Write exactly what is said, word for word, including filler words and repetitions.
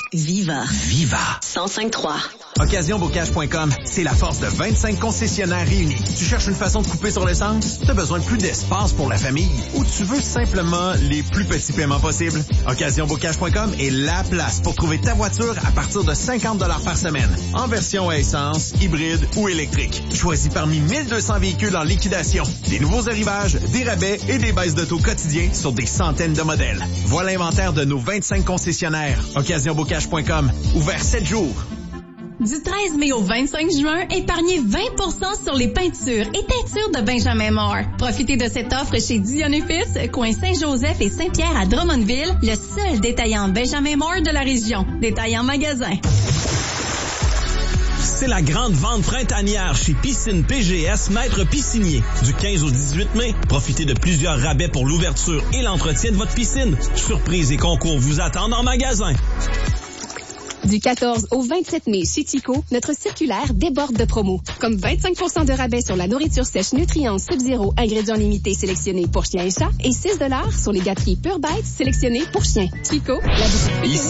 Viva. Viva. cent cinq trois. occasion bocage point com, c'est la force de vingt-cinq concessionnaires réunis. Tu cherches une façon de couper sur l'essence? Tu as besoin de plus d'espace pour la famille? Ou tu veux simplement les plus petits paiements possibles? occasion bocage point com est la place pour trouver ta voiture à partir de cinquante dollars par semaine, en version à essence, hybride ou électrique. Choisis parmi mille deux cents véhicules en liquidation. Des nouveaux arrivages, des rabais et des baisses de taux quotidiens sur des centaines de modèles. Voilà l'inventaire de nos vingt-cinq concessionnaires. occasion bocage point com, ouvert sept jours. Du treize mai au vingt-cinq juin, épargnez vingt pour cent sur les peintures et teintures de Benjamin Moore. Profitez de cette offre chez Dion et Fils, coin Saint-Joseph et Saint-Pierre à Drummondville, le seul détaillant Benjamin Moore de la région. Détaillant magasin. C'est la grande vente printanière chez Piscine P G S Maître Piscinier. Du quinze au dix-huit mai, profitez de plusieurs rabais pour l'ouverture et l'entretien de votre piscine. Surprises et concours vous attendent en magasin. Du quatorze au vingt-sept mai chez Tico, notre circulaire déborde de promos. Comme vingt-cinq pour cent de rabais sur la nourriture sèche Nutrients Sub-Zero ingrédients limités sélectionnés pour chiens et chats et six dollars sur les gâteries Pure Bites sélectionnées pour chiens. Chico, la boutique